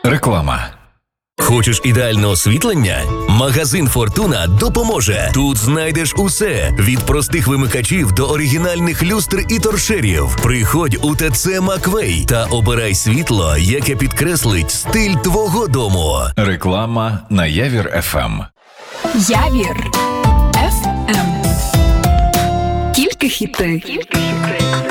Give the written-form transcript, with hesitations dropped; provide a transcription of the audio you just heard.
Реклама. Хочеш ідеальне освітлення? Магазин «Фортуна» допоможе. Тут знайдеш усе – від простих вимикачів до оригінальних люстр і торшерів. Приходь у ТЦ «Маквей» та обирай світло, яке підкреслить стиль твого дому. Реклама на Явір ФМ. Явір ФМ. Тільки хіти.